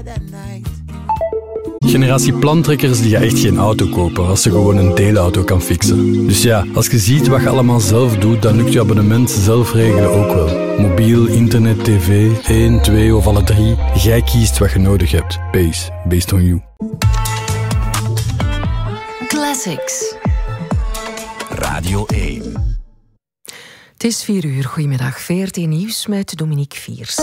Generatie plantrekkers die gaat echt geen auto kopen als ze gewoon een deelauto kan fixen. Dus ja, als je ziet wat je allemaal zelf doet, dan lukt je abonnement zelf regelen ook wel. Mobiel, internet, tv, 1, 2 of alle 3. Jij kiest wat je nodig hebt. Pace, based on you. Classics. Radio 1. Het is 4 uur. Goedemiddag. VRT Nieuws met Dominique Viers.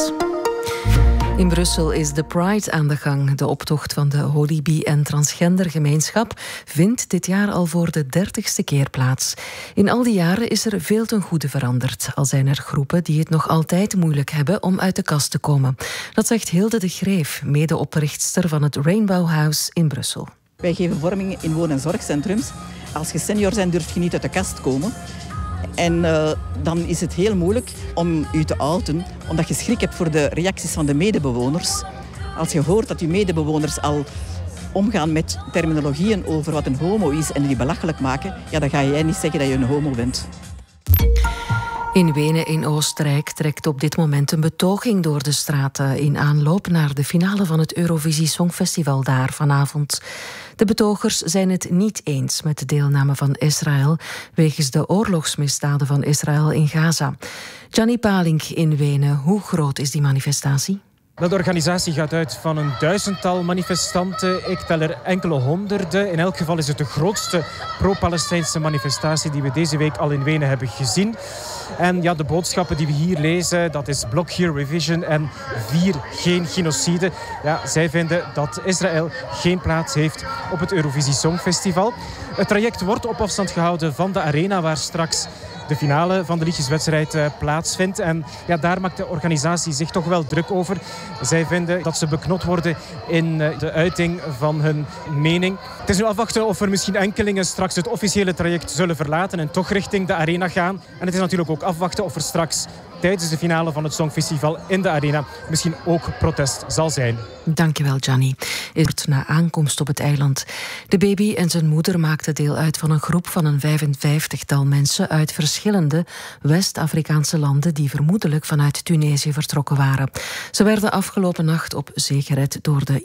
In Brussel is de Pride aan de gang. De optocht van de holy bi- en transgendergemeenschap vindt dit jaar al voor de 30ste keer plaats. In al die jaren is er veel ten goede veranderd. Al zijn er groepen die het nog altijd moeilijk hebben om uit de kast te komen. Dat zegt Hilde de Greef, medeoprichtster van het Rainbow House in Brussel. Wij geven vorming in woon- en zorgcentrums. Als je senior bent, durf je niet uit de kast komen. En dan is het heel moeilijk om je te outen, omdat je schrik hebt voor de reacties van de medebewoners. Als je hoort dat je medebewoners al omgaan met terminologieën over wat een homo is en die belachelijk maken, ja, dan ga jij niet zeggen dat je een homo bent. In Wenen in Oostenrijk trekt op dit moment een betoging door de straten in aanloop naar de finale van het Eurovisie Songfestival daar vanavond. De betogers zijn het niet eens met de deelname van Israël wegens de oorlogsmisdaden van Israël in Gaza. Gianni Palink in Wenen, hoe groot is die manifestatie? De organisatie gaat uit van een 1000-tal manifestanten. Ik tel er enkele honderden. In elk geval is het de grootste pro-Palestijnse manifestatie die we deze week al in Wenen hebben gezien. En ja, de boodschappen die we hier lezen, dat is Block Here Revision en 4 geen genocide. Ja, zij vinden dat Israël geen plaats heeft op het Eurovisie Songfestival. Het traject wordt op afstand gehouden van de arena waar straks de finale van de liedjeswedstrijd plaatsvindt. En ja, daar maakt de organisatie zich toch wel druk over. Zij vinden dat ze beknot worden in de uiting van hun mening. Het is nu afwachten of er misschien enkelingen straks het officiële traject zullen verlaten en toch richting de arena gaan. En het is natuurlijk ook afwachten of er straks tijdens de finale van het Songfestival in de arena misschien ook protest zal zijn. Dankjewel, Gianni. Na aankomst op het eiland. De baby en zijn moeder maakten deel uit van een groep van een 55-tal mensen uit verschillende West-Afrikaanse landen die vermoedelijk vanuit Tunesië vertrokken waren. Ze werden afgelopen nacht op zee gered door de